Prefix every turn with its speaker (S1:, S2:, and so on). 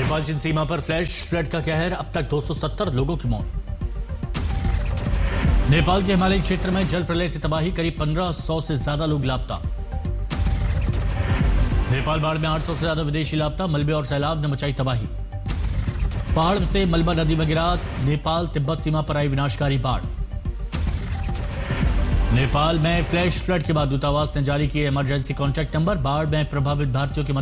S1: नेपाल चीन सीमा पर flash flood का कहर, अब तक 270 लोगों की मौत। नेपाल के हिमालयी क्षेत्र में जल प्रलय से तबाही, करीब 1500 से ज्यादा लोग लापता। नेपाल बाढ़ में 800 से ज्यादा विदेशी लापता, मलबे और सैलाब ने मचाई तबाही। पहाड़ से मलबा नदी में गिरा, नेपाल तिब्बत सीमा पर आई विनाशकारी बाढ़। नेपाल में फ्लैश फ्लड के बाद दूतावास ने जारी किए इमरजेंसी कॉन्टैक्ट नंबर, बाढ़ में प्रभावित भारतीयों की